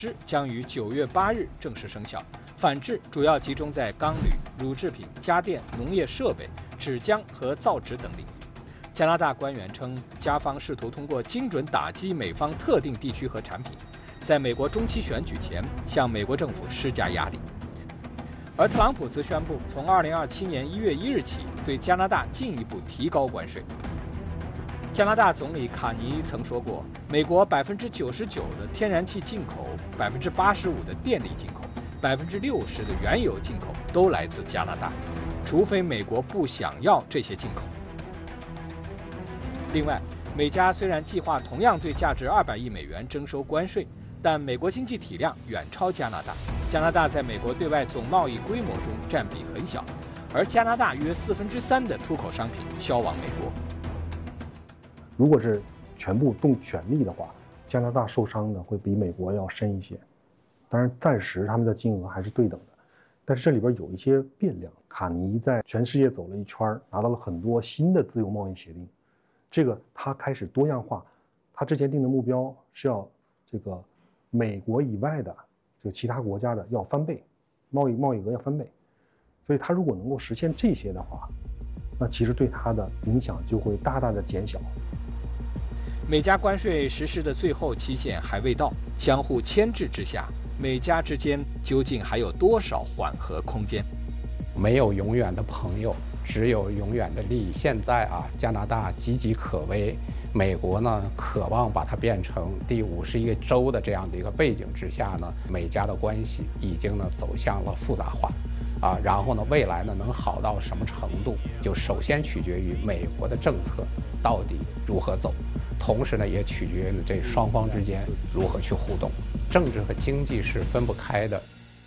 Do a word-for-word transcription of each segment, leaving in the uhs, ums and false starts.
将于九月八日正式生效。反制主要集中在钢铝、乳制品、家电、农业设备、纸浆和造纸等领域。加拿大官员称，加方试图通过精准打击美方特定地区和产品，在美国中期选举前向美国政府施加压力。而特朗普则宣布，从二零二七年一月一日起，对加拿大进一步提高关税。加拿大总理卡尼曾说过，美国百分之九十九的天然气进口、百分之八十五的电力进口、百分之六十的原油进口都来自加拿大，除非美国不想要这些进口。另外，美加虽然计划同样对价值二百亿美元征收关税，但美国经济体量远超加拿大，加拿大在美国对外总贸易规模中占比很小，而加拿大约四分之三的出口商品销往美国。 如果是全部动全力的话，加拿大受伤的会比美国要深一些。当然，暂时他们的金额还是对等的，但是这里边有一些变量。卡尼在全世界走了一圈，拿到了很多新的自由贸易协定，这个他开始多样化。他之前定的目标是要这个美国以外的这个其他国家的要翻倍，贸易贸易额要翻倍。所以他如果能够实现这些的话，那其实对他的影响就会大大的减小。 美加关税实施的最后期限还未到，相互牵制之下，美加之间究竟还有多少缓和空间？ 没有永远的朋友，只有永远的利益。现在啊，加拿大岌岌可危，美国呢渴望把它变成第五十一个州的这样的一个背景之下呢，美加的关系已经呢走向了复杂化。啊，然后呢，未来呢能好到什么程度，就首先取决于美国的政策到底如何走，同时呢，也取决于这双方之间如何去互动。政治和经济是分不开的。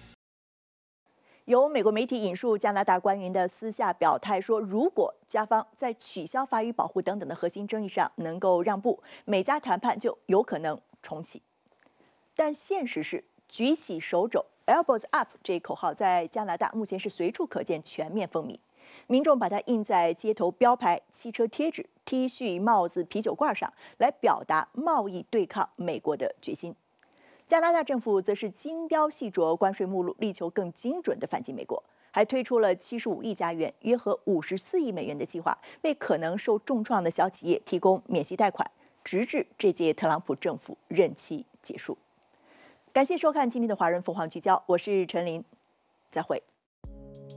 有美国媒体引述加拿大官员的私下表态说，如果加方在取消法语保护等等的核心争议上能够让步，美加谈判就有可能重启。但现实是，举起手肘 Elbows Up 这一口号在加拿大目前是随处可见，全面风靡。民众把它印在街头标牌、汽车贴纸、T 恤、帽子、啤酒罐上，来表达贸易对抗美国的决心。加拿大政府则是精雕细琢关税目录，力求更精准地反击美国，还推出了七十五亿加元（约合五十四亿美元）的计划，为可能受重创的小企业提供免息贷款，直至这届特朗普政府任期结束。感谢收看今天的华人凤凰聚焦，我是陈琳，再会。